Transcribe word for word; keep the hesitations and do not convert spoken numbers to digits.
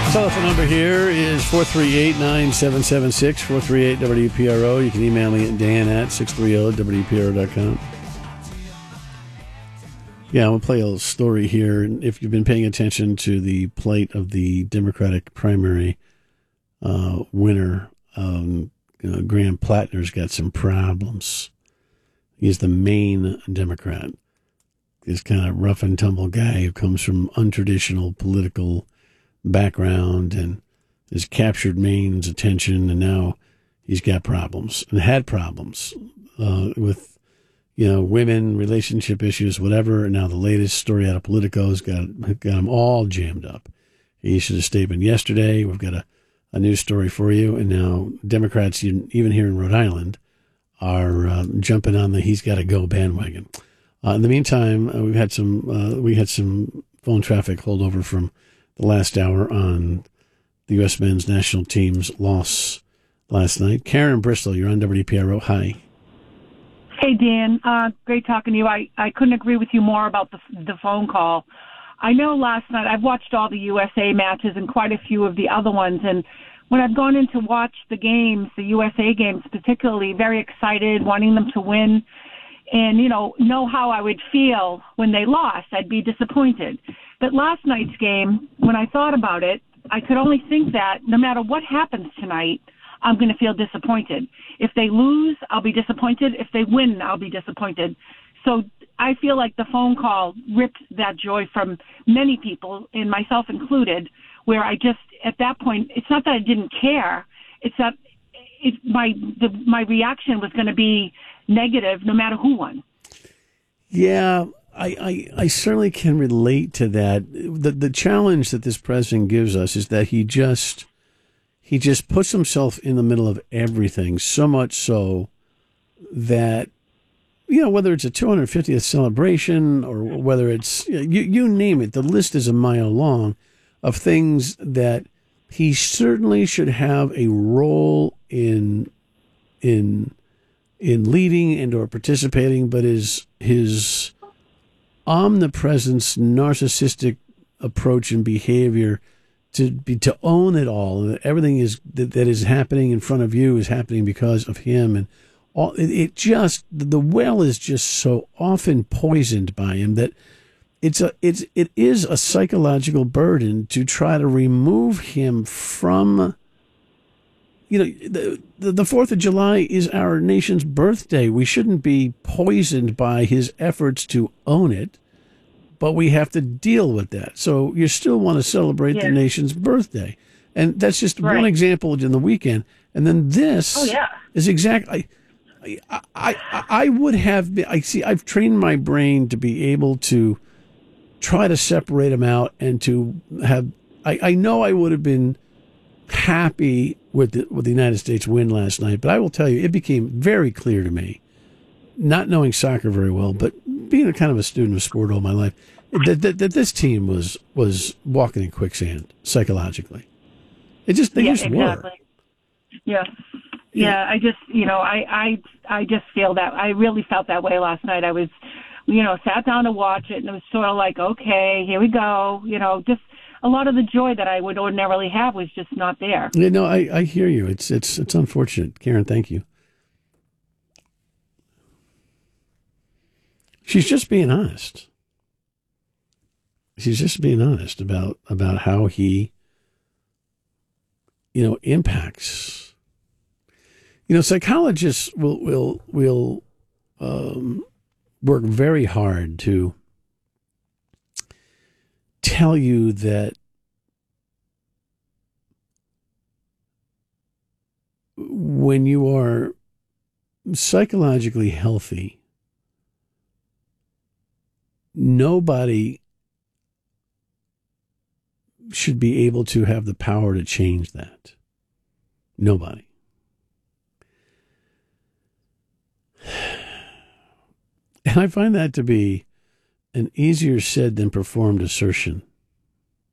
Telephone number here is four three eight, nine seven seven six, four three eight W P R O. You can email me at Dan at six thirty W P R O dot com. Yeah, I'm going to play a little story here. If you've been paying attention to the plight of the Democratic primary uh, winner, um, you know, Graham Plattner's got some problems. He's the main Democrat. This kind of rough and tumble guy who comes from untraditional political background and has captured Maine's attention, and now he's got problems and had problems uh, with, you know, women, relationship issues, whatever. And now the latest story out of Politico has got got him all jammed up. He issued a statement yesterday. We've got a, a news story for you, and now Democrats, even here in Rhode Island, are uh, jumping on the "he's got to go" bandwagon. Uh, in the meantime, uh, we've had some uh, we had some phone traffic holdover from the last hour on the U S men's national team's loss last night. Karen in Bristol, you're on W P R O. Hi. Hey, Dan. Uh, great talking to you. I, I couldn't agree with you more about the the phone call. I know last night I've watched all the U S A matches and quite a few of the other ones, and when I've gone in to watch the games, the U S A games particularly, very excited, wanting them to win, and, you know, know how I would feel when they lost. I'd be disappointed. But last night's game, when I thought about it, I could only think that no matter what happens tonight, I'm going to feel disappointed. If they lose, I'll be disappointed. If they win, I'll be disappointed. So I feel like the phone call ripped that joy from many people, and myself included, where I just, at that point, it's not that I didn't care. It's that it, my the, my reaction was going to be negative no matter who won. Yeah, I, I, I certainly can relate to that. The the challenge that this president gives us is that he just he just puts himself in the middle of everything, so much so that, you know, whether it's a two hundred fiftieth celebration or whether it's, you, you name it, the list is a mile long of things that he certainly should have a role in in in leading and or participating, but his his omnipresence, narcissistic approach and behavior to be to own it all, and everything is that, that is happening in front of you is happening because of him, and all it, it just the well is just so often poisoned by him that it's a it's it is a psychological burden to try to remove him from. You know, the, the the Fourth of July is our nation's birthday. We shouldn't be poisoned by his efforts to own it, but we have to deal with that. So you still want to celebrate yes. the nation's birthday, and that's just right. one example in the weekend. And then this oh, yeah. is exactly. I, I I I would have been. I see. I've trained my brain to be able to try to separate them out and to have. I, I know I would have been happy with the, with the United States win last night, but I will tell you, it became very clear to me, not knowing soccer very well, but being a kind of a student of sport all my life, that, that, that this team was was walking in quicksand psychologically. It just they yeah, just exactly. were. Yeah. yeah, yeah. I just you know I, I I just feel that I really felt that way last night. I was, you know, sat down to watch it, and it was sort of like, okay, here we go. You know, just. A lot of the joy that I would ordinarily have was just not there. Yeah, no, I, I hear you. It's it's it's unfortunate. Karen, thank you. She's just being honest. She's just being honest about about how he, you know, impacts. You know, psychologists will will will um, work very hard to tell you that when you are psychologically healthy, nobody should be able to have the power to change that. Nobody. And I find that to be an easier said than performed assertion.